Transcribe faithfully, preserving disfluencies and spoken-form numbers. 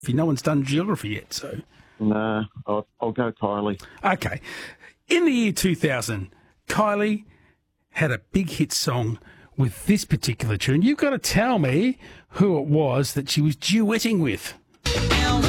No one's done geography yet, so... Nah, I'll, I'll go Kylie. Okay. In the year two thousand, Kylie had a big hit song with this particular tune. You've got to tell me who it was that she was duetting with.